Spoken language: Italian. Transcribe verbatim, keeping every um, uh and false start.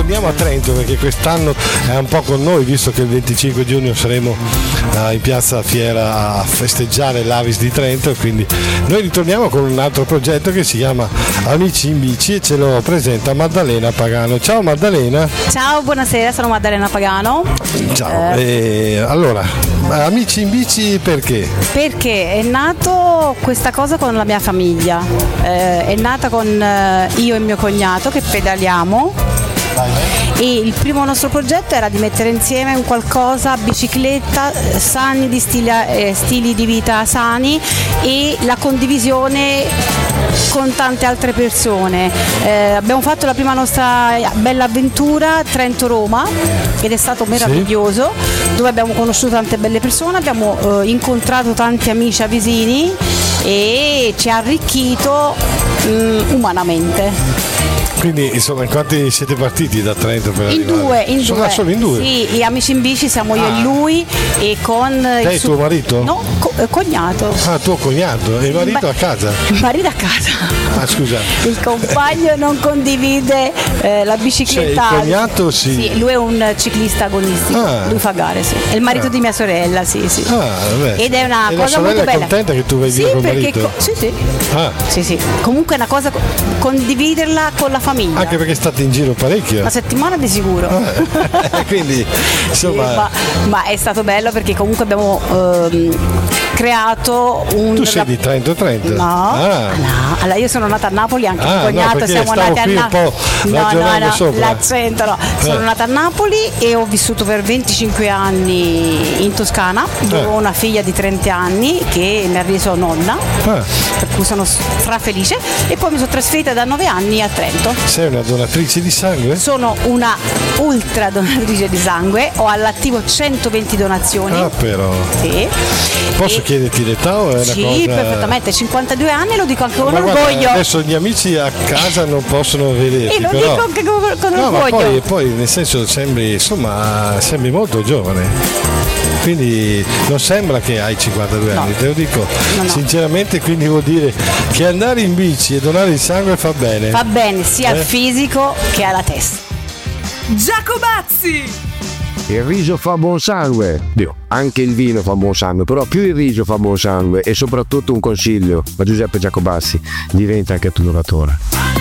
ritorniamo a Trento perché quest'anno è un po' con noi, visto che il venticinque giugno saremo uh, in piazza Fiera a festeggiare l'Avis di Trento, e quindi noi ritorniamo con un altro progetto che si chiama Amici in Bici e ce lo presenta Maddalena Pagano. Ciao Maddalena. Ciao, buonasera, sono Maddalena Pagano. Ciao. Eh. E, allora, Amici in Bici perché? Perché è nato questa cosa con la mia famiglia, eh, è nata con eh, io e mio cognato che pedaliamo. E il primo nostro progetto era di mettere insieme un qualcosa, bicicletta, sani di stili, eh, stili di vita sani e la condivisione con tante altre persone. Eh, abbiamo fatto la prima nostra bella avventura Trento-Roma ed è stato meraviglioso, sì. Dove abbiamo conosciuto tante belle persone, abbiamo eh, incontrato tanti amici avesini e ci ha arricchito mh, umanamente. Quindi insomma, in quanti siete partiti da Trento per in arrivare? Due, in Sono due. Solo in due? Sì, gli Amici in Bici siamo io ah. e lui e con Te il e suo tuo marito? No, co- cognato. Ah, tuo cognato e il marito ma- a casa? Il marito a casa. Ah, scusa. Il compagno non condivide eh, la bicicletta. Cioè, il cognato sì. Sì, lui è un ciclista agonistico, ah. lui fa gare, sì. È il marito ah. di mia sorella, sì, sì. Ah, vabbè. Ed è una e cosa molto bella. La sorella è contenta che tu vai sì, via col perché marito? Co- sì, sì. Ah. Sì, sì. Comunque è una cosa condividerla con la famiglia. Anche perché state in giro parecchio. Una settimana di sicuro. Ah. Quindi insomma. Sì, ma, ma è stato bello perché comunque abbiamo ehm, creato un. Tu sei di Trento Trento? No, ah. no. Allora io sono nata a Napoli, anche ah, il cognato, no, siamo nati a Napoli. No, no, no, sopra. l'accento no. Sono eh. nata a Napoli e ho vissuto per venticinque anni in Toscana, dove ho eh. una figlia di trenta anni che mi ha reso nonna, ah. per cui sono strafelice, e poi mi sono trasferita da nove anni a Trento. Sei una donatrice di sangue? Sono una ultra donatrice di sangue, ho all'attivo centoventi donazioni. Ah, però. Sì. Posso e... chiederti l'età o è una sì, cosa? Sì, perfettamente, cinquantadue anni, lo dico anche con ma orgoglio. Guarda, adesso gli amici a casa non possono vederti. E lo però... dico anche con, con no, orgoglio. Ma poi, poi nel senso sembri, insomma, sembri molto giovane. Quindi non sembra che hai cinquantadue no. anni, te lo dico no, no. sinceramente, quindi vuol dire che andare in bici e donare il sangue fa bene. Fa bene sia eh? al fisico che alla testa. Giacobazzi! Il riso fa buon sangue, Dio, anche il vino fa buon sangue, però più il riso fa buon sangue, e soprattutto un consiglio da Giuseppe Giacobazzi: diventa anche tu donatore.